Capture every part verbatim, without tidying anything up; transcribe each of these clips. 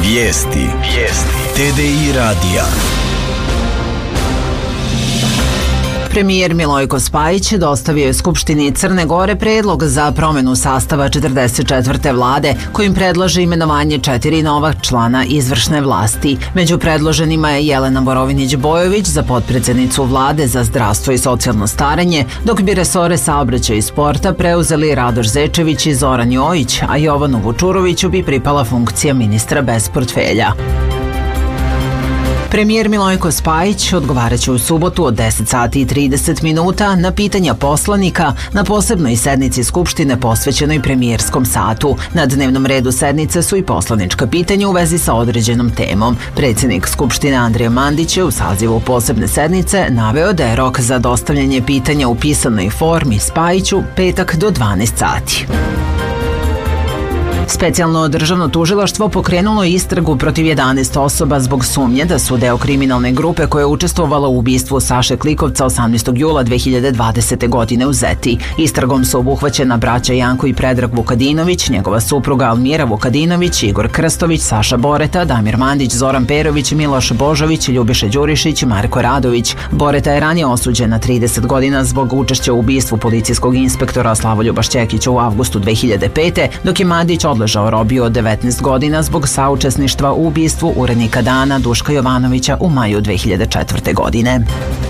Vijesti. Vijesti. T D I radija. Premijer Milojko Spajić dostavio je Skupštini Crne Gore predlog za promenu sastava četrdeset četvrte vlade, kojim predlaže imenovanje četiri nova člana izvršne vlasti. Među predloženima je Jelena Borovinić-Bojović za potpredsjednicu vlade za zdravstvo i socijalno starenje, dok bi resore saobraćaja i sporta preuzeli Radoš Zečević i Zoran Jojić, a Jovanu Vučuroviću bi pripala funkcija ministra bez portfelja. Premijer Milojko Spajić odgovaraće u subotu od deset sati i trideset minuta na pitanja poslanika na posebnoj sednici Skupštine posvećenoj premijerskom satu. Na dnevnom redu sednice su i poslanička pitanja u vezi sa određenom temom. Predsjednik Skupštine Andrija Mandić je u sazivu posebne sednice naveo da je rok za dostavljanje pitanja u pisanoj formi Spajiću petak do dvanaest sati. Specijalno državno tužilaštvo pokrenulo je istragu protiv jedanaest osoba zbog sumnje da su deo kriminalne grupe koja je učestvovala u ubistvu Saše Klikovca osamnaestog jula dve hiljade dvadesete. godine u Zeti. Istragom su obuhvaćena braća Janko i Predrag Vukadinović, njegova supruga Almira Vukadinović, Igor Krstović, Saša Boreta, Damir Mandić, Zoran Perović, Miloš Božović, Ljubiša Đurišić i Marko Radović. Boreta je ranije osuđen na trideset godina zbog učešća u ubistvu policijskog inspektora Slavoljuba Šćekića u avgustu dve hiljade pete. dok je Mandić odležao robiju od devetnaest godina zbog saučesništva u ubistvu urednika Dana Duška Jovanovića u maju dve hiljade četvrte. godine.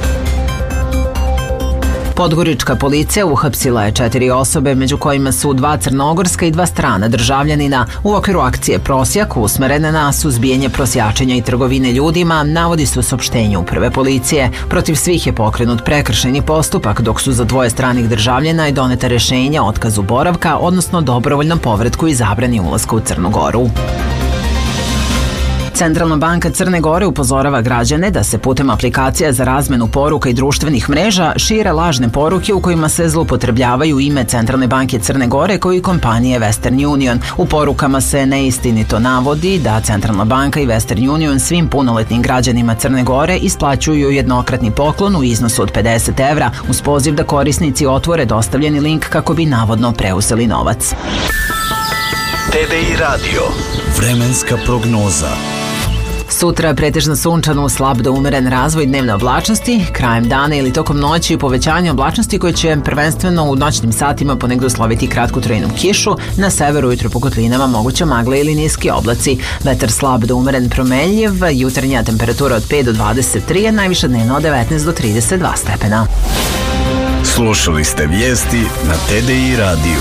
Podgorička policija uhapsila je četiri osobe, među kojima su dva crnogorska i dva strana državljanina u okviru akcije Prosjak usmerene na suzbijanje prosjačenja i trgovine ljudima, navodi se u saopštenju Uprave policije. Protiv svih je pokrenut prekršajni postupak, dok su za dvoje stranih državljana i doneta rješenja o otkazu boravka, odnosno dobrovoljnom povratku i zabrani ulaska u Crnu Goru. Centralna banka Crne Gore upozorava građane da se putem aplikacija za razmenu poruka i društvenih mreža šire lažne poruke u kojima se zloupotrebljavaju ime Centralne banke Crne Gore kao i kompanije Western Union. U porukama se neistinito navodi da Centralna banka i Western Union svim punoletnim građanima Crne Gore isplaćuju jednokratni poklon u iznosu od pedeset evra uz poziv da korisnici otvore dostavljeni link kako bi navodno preuzeli novac. T D I radio. Vremenska prognoza. Sutra pretežno sunčano, slab do umeren razvoj dnevne oblačnosti, krajem dana ili tokom noći povećanje oblačnosti koje će prvenstveno u noćnim satima ponegdje usloviti kratku trajnu kišu, na severu ujutro po kotlinama moguće magle ili niski oblaci. Vetar slab do umeren promenljiv, jutarnja temperatura od pet do dvadeset tri, a najviša dnevna od devetnaest do trideset dva stepena. Slušali ste vijesti na T D I radiju.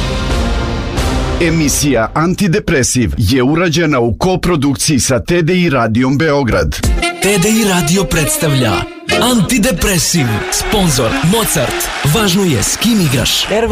Emisija Antidepresiv je urađena u koprodukciji sa T D I radijom Beograd. T D I radio predstavlja Antidepresiv. Sponzor Mozart. Važno je s kim igraš.